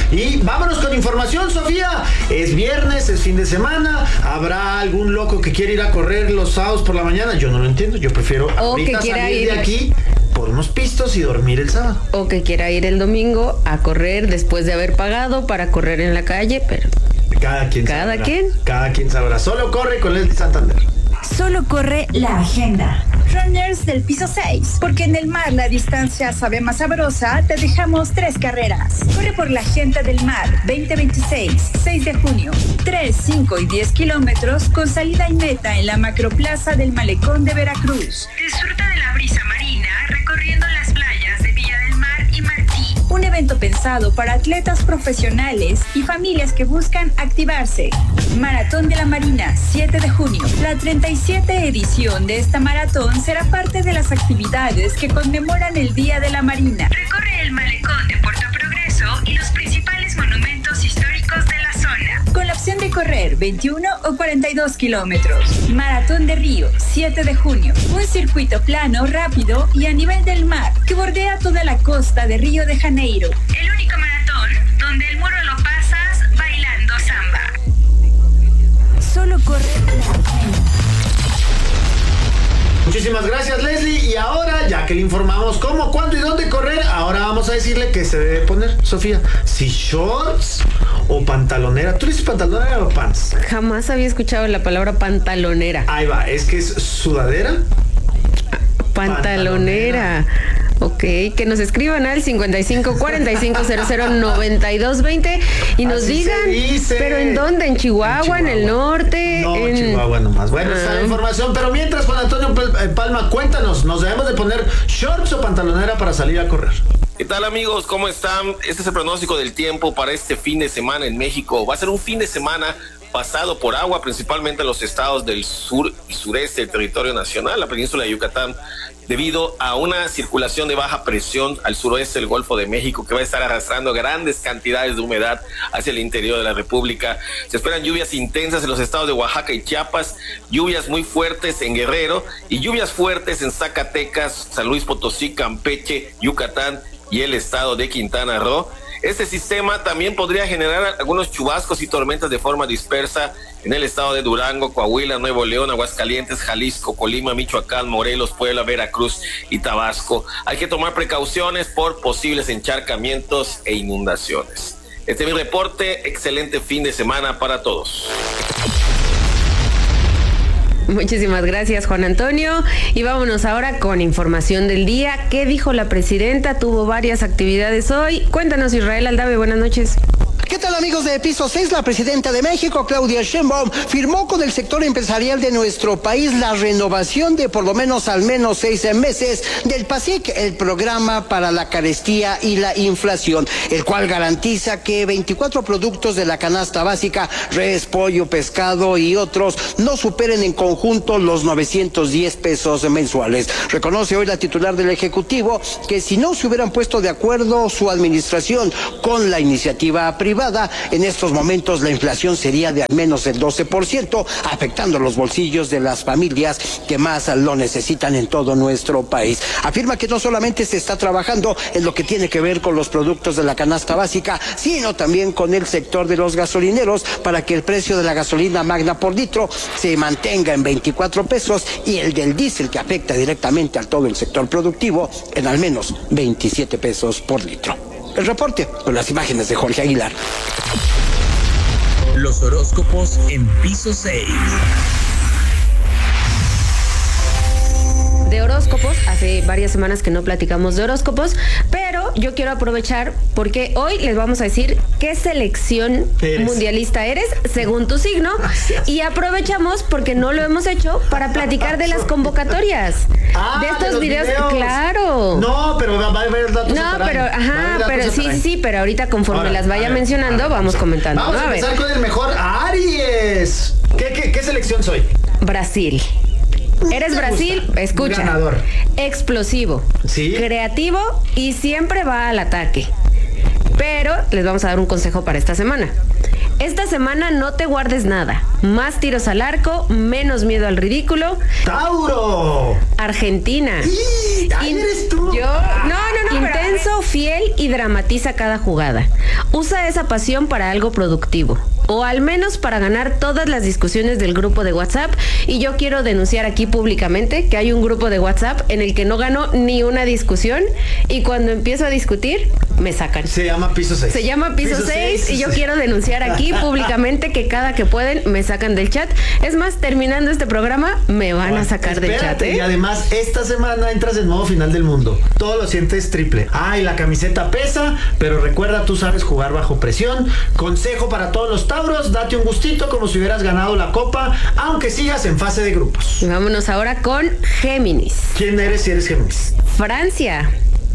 Y vámonos con información, Sofía. Es viernes, es fin de semana. ¿Habrá algún loco que quiera ir a correr los sábados por la mañana? Yo no lo entiendo. Yo prefiero ahorita salir de aquí por unos pistos y dormir el sábado. O que quiera ir el domingo a correr después de haber pagado para correr en la calle, pero... Cada quien sabrá. Solo corre con Leslie Santander. Solo corre la agenda. Runners del piso 6, porque en el mar la distancia sabe más sabrosa, te dejamos 3 carreras. Corre por la agenda del mar 2026, 6 de junio, 3, 5 y 10 kilómetros con salida y meta en la macroplaza del Malecón de Veracruz. Disfruta de la brisa marina recorriendo las playas de Villa del Mar y Martí. Un evento pensado para atletas profesionales y familias que buscan activarse. Maratón de la Marina, 7 de junio. La 37 edición de esta maratón será parte de las actividades que conmemoran el Día de la Marina. Recorre el Malecón de Puerto Progreso y los principales monumentos históricos de la zona, con la opción de correr 21 o 42 kilómetros. Maratón de Río, 7 de junio. Un circuito plano, rápido y a nivel del mar que bordea toda la costa de Río de Janeiro. El único maratón donde el muro lo pasas bailando samba. Solo corre la agenda. Muchísimas gracias, Leslie. Y ahora, ya que le informamos cómo, cuándo y dónde correr, ahora vamos a decirle qué se debe poner, Sofía. Si shorts o pantalonera. ¿Tú dices pantalonera o pants? Jamás había escuchado la palabra pantalonera. Ahí va, es que es sudadera. Pantalonera. Ok, que nos escriban al 55 45 00 92 20 y nos digan, pero ¿en dónde? ¿En Chihuahua? ¿En el norte? No, en Chihuahua nomás. Bueno, esa es la información, pero mientras, Juan Antonio Palma, cuéntanos, ¿nos debemos de poner shorts o pantalonera para salir a correr? ¿Qué tal, amigos? ¿Cómo están? Este es el pronóstico del tiempo para este fin de semana en México. Va a ser un fin de semana pasado por agua, principalmente en los estados del sur y sureste del territorio nacional, la península de Yucatán, debido a una circulación de baja presión al suroeste del Golfo de México que va a estar arrastrando grandes cantidades de humedad hacia el interior de la República. Se esperan lluvias intensas en los estados de Oaxaca y Chiapas, lluvias muy fuertes en Guerrero y lluvias fuertes en Zacatecas, San Luis Potosí, Campeche, Yucatán y el estado de Quintana Roo. Este sistema también podría generar algunos chubascos y tormentas de forma dispersa en el estado de Durango, Coahuila, Nuevo León, Aguascalientes, Jalisco, Colima, Michoacán, Morelos, Puebla, Veracruz y Tabasco. Hay que tomar precauciones por posibles encharcamientos e inundaciones. Este es mi reporte. Excelente fin de semana para todos. Muchísimas gracias, Juan Antonio. Y vámonos ahora con información del día. ¿Qué dijo la presidenta? Tuvo varias actividades hoy. Cuéntanos, Israel Aldave, buenas noches. ¿Qué tal, amigos de Piso 6? La presidenta de México, Claudia Sheinbaum, firmó con el sector empresarial de nuestro país la renovación de por lo menos al menos 6 meses del PASIC, el programa para la carestía y la inflación, el cual garantiza que 24 productos de la canasta básica, res, pollo, pescado y otros, no superen en conjunto los 910 pesos mensuales. Reconoce hoy la titular del Ejecutivo que si no se hubieran puesto de acuerdo su administración con la iniciativa privada, en estos momentos la inflación sería de al menos el 12%, afectando los bolsillos de las familias que más lo necesitan en todo nuestro país. Afirma que no solamente se está trabajando en lo que tiene que ver con los productos de la canasta básica, sino también con el sector de los gasolineros para que el precio de la gasolina magna por litro se mantenga en 24 pesos y el del diésel, que afecta directamente a todo el sector productivo, en al menos 27 pesos por litro. El reporte con las imágenes de Jorge Aguilar. Los horóscopos en Piso 6. De horóscopos, hace varias semanas que no platicamos de horóscopos, pero yo quiero aprovechar porque hoy les vamos a decir qué selección mundialista eres según tu signo. Gracias. Y aprovechamos porque no lo hemos hecho para platicar de las convocatorias. De estos videos, claro. No, pero va a haber datos. No, pero sí, pero ahorita conforme ahora, las vaya mencionando, vamos comentando. Vamos a empezar con el mejor Aries. ¿Qué selección soy? Brasil. Eres Brasil, escucha. Ganador. Explosivo, ¿sí? Creativo y siempre va al ataque. Pero les vamos a dar un consejo para esta semana. Esta semana no te guardes nada. Más tiros al arco, menos miedo al ridículo. ¡Tauro! Argentina. ¡Ahí eres tú! No. Intenso, fiel y dramatiza cada jugada. Usa esa pasión para algo productivo. O al menos para ganar todas las discusiones del grupo de WhatsApp. Y yo quiero denunciar aquí públicamente que hay un grupo de WhatsApp en el que no gano ni una discusión. Y cuando empiezo a discutir, me sacan. Se llama Piso 6. Se llama Piso 6 y yo quiero denunciar aquí públicamente que cada que pueden me sacan del chat. Es más, terminando este programa, me van a sacar del chat. Y además, esta semana entras en modo final del mundo. Todo lo sientes triple. Ay, la camiseta pesa, pero recuerda, tú sabes jugar bajo presión. Consejo para todos los Tauros, date un gustito como si hubieras ganado la copa, aunque sigas en fase de grupos. Y vámonos ahora con Géminis. ¿Quién eres si eres Géminis? Francia.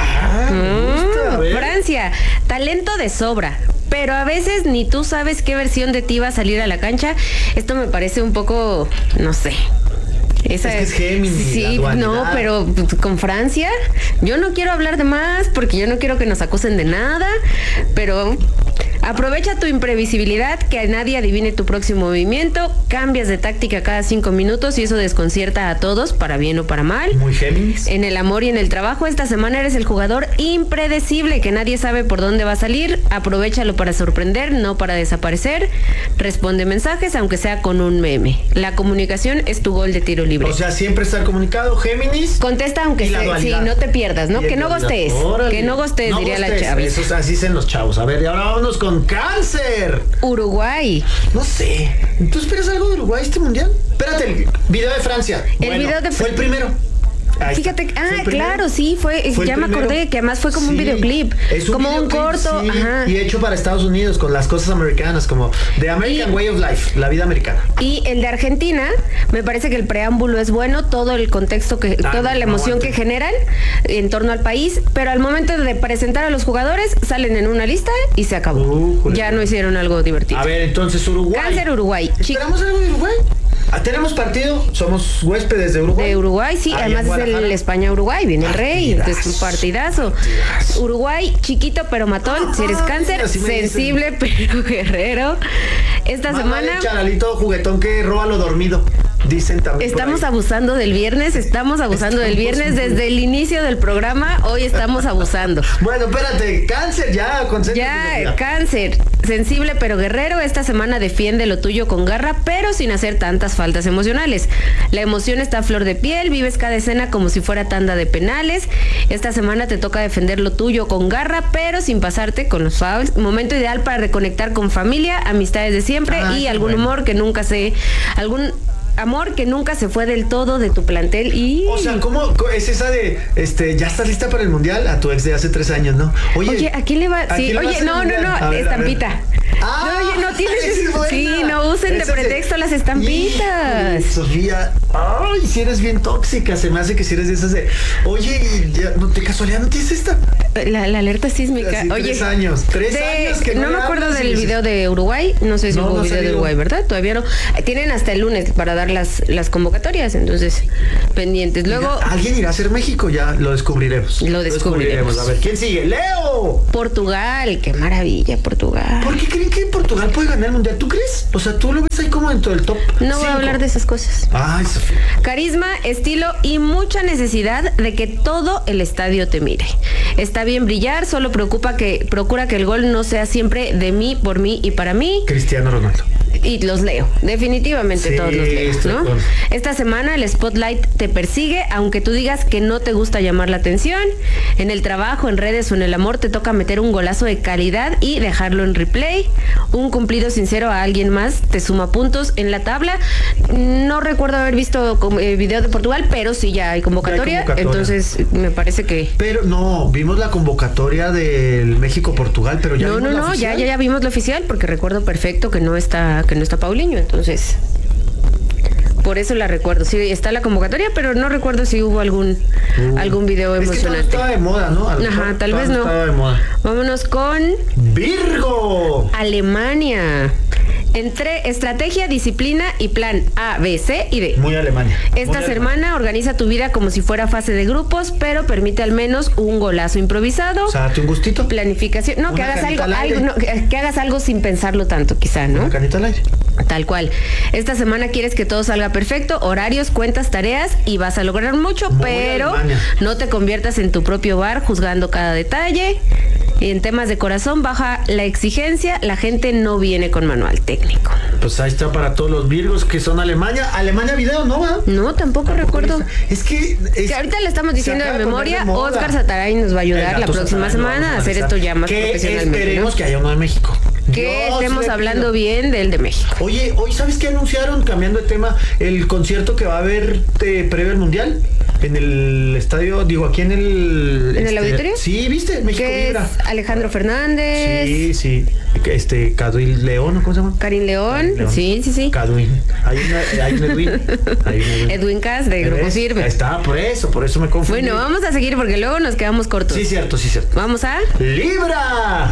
Me gusta, a ver. Francia, talento de sobra, pero a veces ni tú sabes qué versión de ti va a salir a la cancha. Esto me parece un poco, no sé. Es que es Géminis. Sí, no, pero con Francia, yo no quiero hablar de más porque yo no quiero que nos acusen de nada, pero aprovecha tu imprevisibilidad, que a nadie adivine tu próximo movimiento, cambias de táctica cada 5 minutos y eso desconcierta a todos, para bien o para mal. Muy Géminis. En el amor y en el trabajo, esta semana eres el jugador impredecible, que nadie sabe por dónde va a salir. Aprovéchalo para sorprender, no para desaparecer. Responde mensajes, aunque sea con un meme. La comunicación es tu gol de tiro libre. O sea, siempre estar comunicado, Géminis. Contesta aunque sea, sí, no te pierdas, ¿no? Que no gostes. Que no gostes, no diría gostes. La chava. Eso así dicen los chavos. A ver, y ahora vámonos con Cáncer. Uruguay. No sé. ¿Tú esperas algo de Uruguay este mundial? Espérate, el video de Francia. Fue el primero. Fíjate, claro, sí, fue ya me acordé que además fue como un videoclip, es como un corto, sí, y hecho para Estados Unidos con las cosas americanas, como The American Way of Life, la vida americana. Y el de Argentina, me parece que el preámbulo es bueno, todo el contexto toda la emoción que generan en torno al país, pero al momento de presentar a los jugadores salen en una lista y se acabó. Ya no hicieron algo divertido. A ver, entonces Uruguay. Cáncer, Uruguay. ¿Esperamos algo de Uruguay? Tenemos partido, somos huéspedes de Uruguay. De Uruguay, sí, además es el España-Uruguay, viene el Rey, entonces un partidazo. Uruguay, chiquito pero matón, si eres Cáncer, sensible pero guerrero. Esta semana... El charalito juguetón que roba lo dormido. Dicen también. Estamos abusando del viernes, desde el inicio del programa, hoy estamos abusando. Bueno, espérate, Cáncer, Cáncer, sensible pero guerrero, esta semana defiende lo tuyo con garra, pero sin hacer tantas faltas emocionales. La emoción está a flor de piel, vives cada escena como si fuera tanda de penales. Esta semana te toca defender lo tuyo con garra, pero sin pasarte con los fouls. Momento ideal para reconectar con familia, amistades de siempre y algún amor que nunca se fue del todo de tu plantel. O sea, ¿cómo es esa de ya estás lista para el mundial? A tu ex de hace 3 años, ¿no? Oye, ¿a quién le va? Sí, oye, no, estampita. Oye, no tienes. Sí, no usen de pretexto las estampitas. Sofía, ay, si eres bien tóxica, se me hace que si eres de esas de, oye, de casualidad no tienes esta. La alerta sísmica. Así, oye, 3 años que no me acuerdo del video de Uruguay, no sé si hubo video de Uruguay, ¿verdad? Todavía no. Tienen hasta el lunes para dar las convocatorias, entonces pendientes. Luego alguien irá a hacer México, ya lo descubriremos. Lo descubriremos. A ver, ¿quién sigue? ¡Leo! Portugal, qué maravilla, Portugal. ¿Por qué creen que Portugal puede ganar el mundial? ¿Tú crees? O sea, tú lo ves ahí como dentro del top 5. Voy a hablar de esas cosas. Ay, Sofía. Carisma, estilo y mucha necesidad de que todo el estadio te mire. Está bien brillar, solo procura que el gol no sea siempre de mí, por mí y para mí. Cristiano Ronaldo. Y los leo, definitivamente todos los leo, ¿no? Esta semana el spotlight te persigue, aunque tú digas que no te gusta llamar la atención. En el trabajo, en redes o en el amor te toca meter un golazo de calidad y dejarlo en replay. Un cumplido sincero a alguien más te suma puntos en la tabla. No recuerdo haber visto video de Portugal, pero sí ya hay convocatoria. Entonces me parece que... Pero no, vimos la convocatoria del México-Portugal, pero ya No, ya vimos la oficial, porque recuerdo perfecto que no está Paulinho, entonces por eso la recuerdo. Sí, está la convocatoria, pero no recuerdo si hubo algún video emocionante. Es que estaba de moda, ¿no? Tal vez no. Estaba de moda. Vámonos con Virgo. Alemania. Entre estrategia, disciplina y plan A, B, C y D. Muy Alemania. Esta semana organiza tu vida como si fuera fase de grupos, pero permite al menos un golazo improvisado. O sea, date un gustito. Planificación. No, que hagas que hagas algo sin pensarlo tanto, quizá, ¿no? Una canita al aire. Tal cual. Esta semana quieres que todo salga perfecto, horarios, cuentas, tareas y vas a lograr mucho, pero no te conviertas en tu propio bar juzgando cada detalle. Y en temas de corazón, baja la exigencia, la gente no viene con manual técnico. Pues ahí está para todos los virgos que son Alemania. Alemania video, ¿no va? No, tampoco recuerdo. Es que ahorita le estamos diciendo de memoria. Oscar Sataray nos va a ayudar la próxima semana a hacer esto ya más profesionalmente. Esperemos que haya uno de México. Que estemos hablando bien del de México. Oye, hoy ¿sabes qué anunciaron? Cambiando de tema, el concierto que va a haber previo al Mundial en el estadio, aquí en el auditorio. Sí, ¿viste? México Vibra. Es Alejandro Fernández. Sí. Caduín León, ¿cómo se llama? Karim León. Sí. Caduín. Hay un Edwin. Edwin Cas de Grupo Sirve. Ahí está, por eso me confundí. Bueno, vamos a seguir porque luego nos quedamos cortos. Sí, cierto. Vamos a Libra.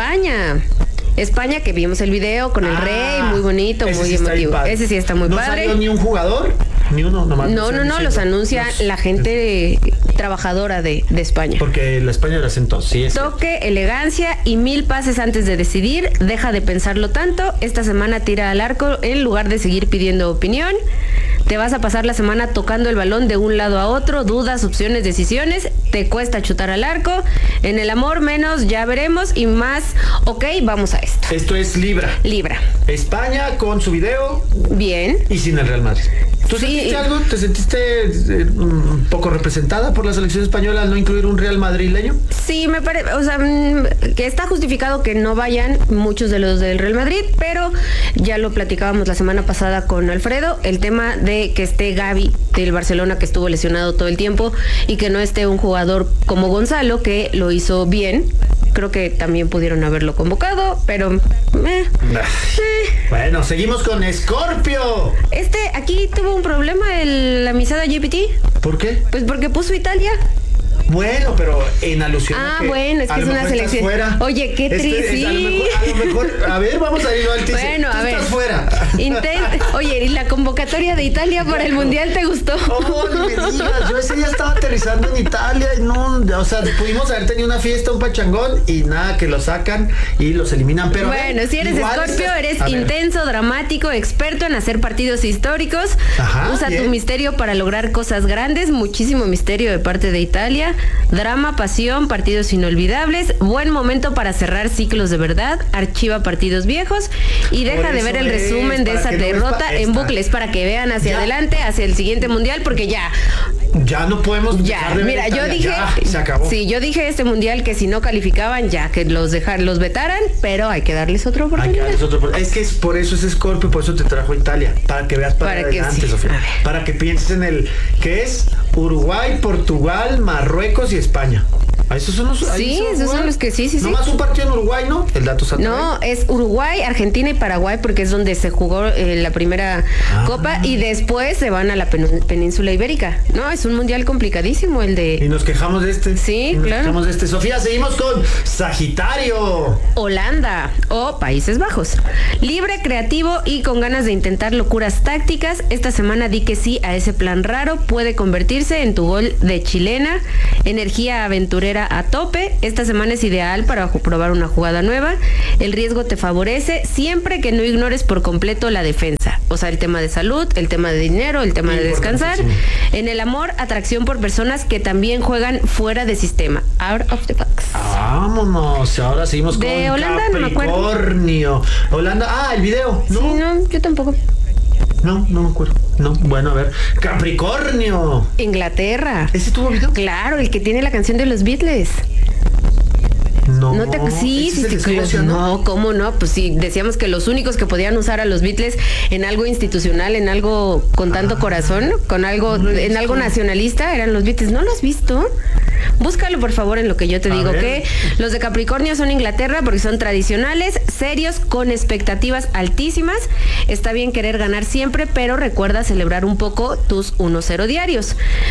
España, que vimos el video con el rey, muy bonito, muy emotivo. Ese sí está muy padre. ¿No salió ni un jugador? Ni uno nomás. No, los anuncia la gente trabajadora de España. Porque la España la hacen todos, sí. Toque, elegancia y 1000 pases antes de decidir. Deja de pensarlo tanto. Esta semana tira al arco en lugar de seguir pidiendo opinión. Te vas a pasar la semana tocando el balón de un lado a otro, dudas, opciones, decisiones, te cuesta chutar al arco, en el amor menos, ya veremos, y más, vamos a esto. Esto es Libra. España con su video. Bien. Y sin el Real Madrid. ¿Tú sentiste algo? ¿Te sentiste un poco representada por la selección española al no incluir un Real madrileño? Sí, me parece, que está justificado que no vayan muchos de los del Real Madrid, pero ya lo platicábamos la semana pasada con Alfredo, el tema de que esté Gavi del Barcelona, que estuvo lesionado todo el tiempo, y que no esté un jugador como Gonzalo, que lo hizo bien. Creo que también pudieron haberlo convocado, pero... Bueno, seguimos con Scorpio. Aquí tuvo un problema la misada GPT. ¿Por qué? Pues porque puso Italia. Bueno, pero en alusión a que bueno, es que es una selección. Fuera. Oye, qué triste. A lo mejor, a ver, vamos a irlo al título. Bueno, a ver. Estás fuera. Oye, ¿y la convocatoria de Italia para el Mundial te gustó? No me digas, yo ese día estaba aterrizando en Italia y pudimos haber tenido una fiesta, un pachangón y nada, que lo sacan y los eliminan, pero... Bueno, si eres Scorpio, eres intenso, dramático, experto en hacer partidos históricos. Ajá, usa bien. Tu misterio para lograr cosas grandes, muchísimo misterio de parte de Italia. Drama, pasión, partidos inolvidables, buen momento para cerrar ciclos de verdad, archiva partidos viejos y deja de ver el resumen de esa derrota en bucles para que vean hacia adelante, hacia el siguiente Mundial, porque ya no podemos dejar de ver mira, Italia. Yo dije, se acabó. Sí, yo dije este Mundial que si no calificaban ya, que los vetaran, pero hay que darles otra oportunidad. Es que por eso es Scorpio, por eso te trajo Italia, para que veas para adelante, Sofía. Para que pienses en que es Uruguay, Portugal, Marruecos y España. Esos son los que sí. Nomás un partido en Uruguay, ¿no? El dato Santa. No, es Uruguay, Argentina y Paraguay, porque es donde se jugó la primera Copa, y después se van a la península ibérica. No, es un mundial complicadísimo el de... Y nos quejamos de este. Sí, claro. Sofía, seguimos con Sagitario. Holanda o Países Bajos. Libre, creativo y con ganas de intentar locuras tácticas. Esta semana di que sí a ese plan raro. Puede convertirse en tu gol de chilena. Energía aventurera a tope. Esta semana es ideal para probar una jugada nueva. El riesgo te favorece siempre que no ignores por completo la defensa. O sea, el tema de salud, el tema de dinero, el tema de descansar. En el amor, atracción por personas que también juegan fuera de sistema. Out of the box. Vámonos. Ahora seguimos con Holanda, Capricornio. Holanda. el video. ¿No? Sí, no, yo tampoco. No me acuerdo. No, bueno, a ver. Capricornio. Inglaterra. ¿Ese tuvo video? Claro, el que tiene la canción de los Beatles. No, ¿cómo no? Pues sí, decíamos que los únicos que podían usar a los Beatles en algo institucional, en algo con tanto corazón, con algo, en algo nacionalista, eran los Beatles. ¿No lo has visto? Búscalo, por favor, en lo que yo te digo, que los de Capricornio son Inglaterra porque son tradicionales, serios, con expectativas altísimas. Está bien querer ganar siempre, pero recuerda celebrar un poco tus 1-0 diarios.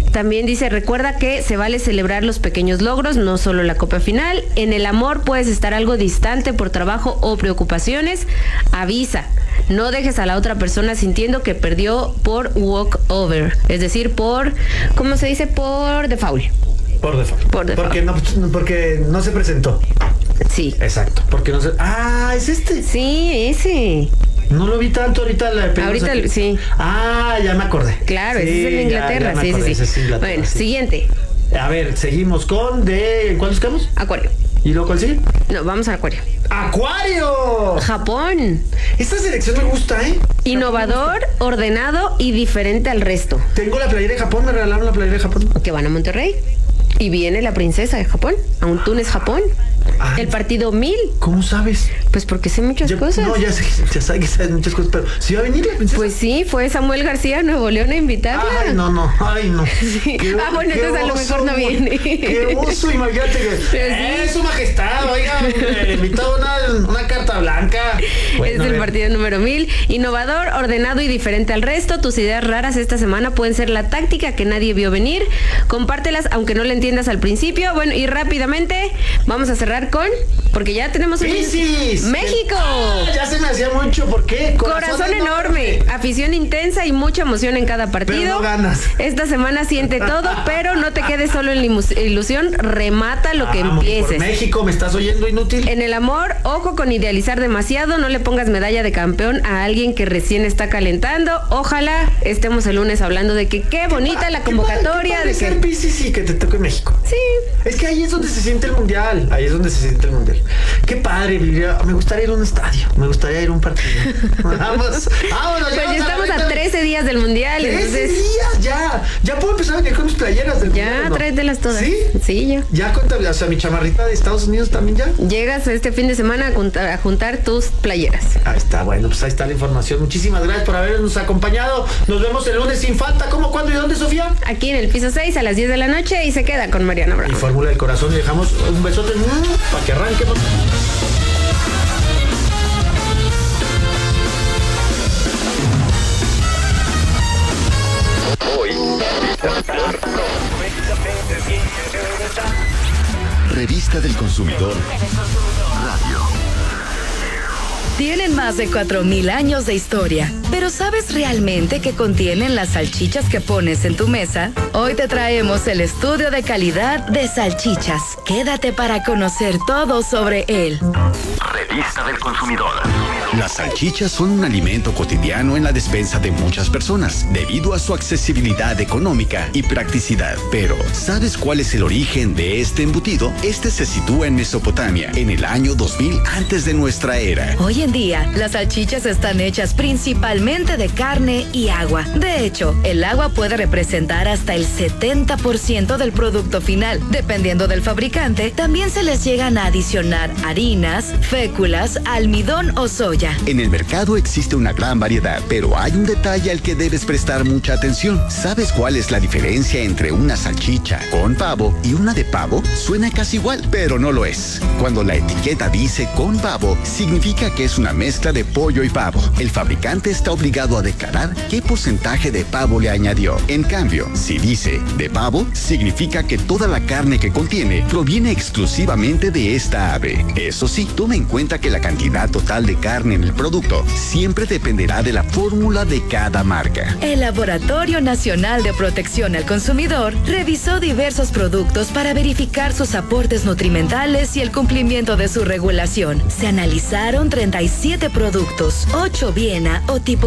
También dice, recuerda que se vale celebrar los pequeños logros, no solo la copa final. En el amor puedes estar algo distante por trabajo o preocupaciones. Avisa. No dejes a la otra persona sintiendo que perdió por walkover. Es decir, ¿cómo se dice? Por default. Por default. Porque no se presentó. Sí. Exacto. Porque no se... Ah, ¿es este? Sí, ese. No lo vi tanto ahorita. Sí. Ah, ya me acordé. Claro, sí, ese es el de Inglaterra. Sí. Ese es Inglaterra, bueno, sí. Siguiente. A ver, seguimos con ¿cuál buscamos? Acuario. ¿Y luego cuál sigue? No, vamos a Acuario. ¡Acuario! Japón. Esta selección me gusta, ¿eh? Innovador, ordenado y diferente al resto. Tengo la playera de Japón, me regalaron la playera de Japón. Que van a Monterrey. Y viene la princesa de Japón, a un Túnez, Japón. El partido 1000. ¿Cómo sabes? Pues porque sé muchas cosas. No, ya sé que sabes muchas cosas, pero ¿sí va a venir la princesa? Pues sí, fue Samuel García a Nuevo León a invitarla. Ay, no. Sí. Bueno, entonces a lo mejor no viene. Qué oso, imagínate que su majestad, oiga, le invitó una carta blanca. Bueno, es el partido número 1000. Innovador, ordenado y diferente al resto. Tus ideas raras esta semana pueden ser la táctica que nadie vio venir. Compártelas aunque no la entiendas al principio. Bueno, y rápidamente vamos a cerrar porque ya tenemos Piscis, México. Ya se me hacía mucho. ¿Por qué? Corazón enorme, afición intensa y mucha emoción en cada partido. Pero no ganas. Esta semana siente todo, pero no te quedes solo en la ilusión. Remata lo que empieces. Por México, ¿me estás oyendo, inútil? En el amor, ojo con idealizar demasiado. No le pongas medalla de campeón a alguien que recién está calentando. Ojalá estemos el lunes hablando de que qué bonita la convocatoria. De ser Piscis y que te toque México. Sí. Es que ahí es donde se siente el mundial. Qué padre, me gustaría ir a un estadio, me gustaría ir a un partido. Vámonos. Pues ya estamos a 13 días del mundial. 13 días, ya puedo empezar a venir con mis playeras del mundial. Ya, tráetelas todas. ¿Sí? Sí, ya. Ya cuéntame, o sea, mi chamarrita de Estados Unidos también ya. Llegas este fin de semana a juntar tus playeras. Ahí está, bueno, pues ahí está la información. Muchísimas gracias por habernos acompañado. Nos vemos el lunes sin falta. ¿Cómo, cuándo y dónde, Sofía? Aquí en el piso 6 a las 10 de la noche y se queda con Mariana Bravo. Y Fórmula del Corazón, y dejamos un besote para que arranquemos. Revista del Consumidor Radio. Tienen más de 4,000 años de historia, pero ¿sabes realmente qué contienen las salchichas que pones en tu mesa? Hoy te traemos el estudio de calidad de salchichas. Quédate para conocer todo sobre él. Revista del Consumidor. Las salchichas son un alimento cotidiano en la despensa de muchas personas, debido a su accesibilidad económica y practicidad. Pero, ¿sabes cuál es el origen de este embutido? Este se sitúa en Mesopotamia, en el año 2000 antes de nuestra era. Hoy en día, las salchichas están hechas principalmente de carne y agua. De hecho, el agua puede representar hasta el 70% del producto final. Dependiendo del fabricante, también se les llegan a adicionar harinas, féculas, almidón o soya. En el mercado existe una gran variedad, pero hay un detalle al que debes prestar mucha atención. ¿Sabes cuál es la diferencia entre una salchicha con pavo y una de pavo? Suena casi igual, pero no lo es. Cuando la etiqueta dice con pavo, significa que es una mezcla de pollo y pavo. El fabricante está obligado a declarar qué porcentaje de pavo le añadió. En cambio, si dice de pavo, significa que toda la carne que contiene proviene exclusivamente de esta ave. Eso sí, toma en cuenta que la cantidad total de carne en el producto siempre dependerá de la fórmula de cada marca. El Laboratorio Nacional de Protección al Consumidor revisó diversos productos para verificar sus aportes nutrimentales y el cumplimiento de su regulación. Se analizaron 37 productos, 8 Viena o tipo